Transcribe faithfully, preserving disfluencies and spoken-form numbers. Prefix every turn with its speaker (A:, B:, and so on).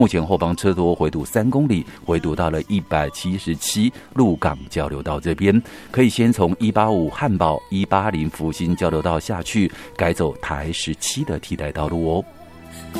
A: 目前后方车多，回堵三公里，回堵到了一百七十七鹿港交流道这边，可以先从一八五汉宝、一八零福兴交流道下去，改走台十七的替代道路哦。